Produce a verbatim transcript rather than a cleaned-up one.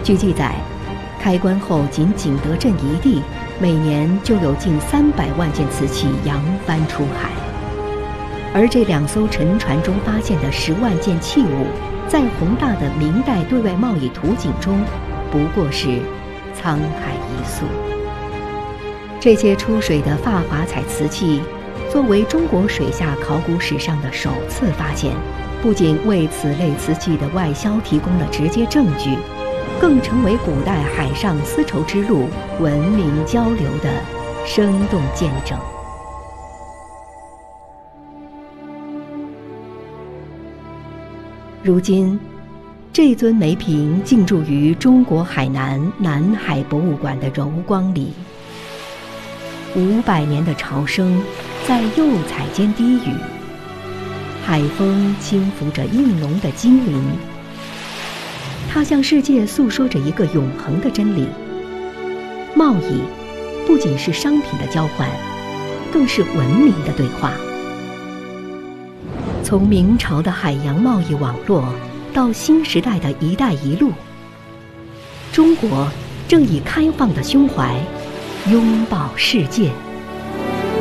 据记载，开关后仅景德镇一地，每年就有近三百万件瓷器扬帆出海。而这两艘沉船中发现的十万件器物，在宏大的明代对外贸易图景中，不过是沧海一粟。这些出水的发华彩瓷器，作为中国水下考古史上的首次发现，不仅为此类瓷器的外销提供了直接证据，更成为古代海上丝绸之路文明交流的生动见证。如今，这尊梅瓶静驻于中国海南南海博物馆的柔光里。五百年的潮声在釉彩间低语，海风轻拂着映龙的金鳞。它向世界诉说着一个永恒的真理：贸易不仅是商品的交换，更是文明的对话。从明朝的海洋贸易网络到新时代的一带一路，中国正以开放的胸怀拥抱世界。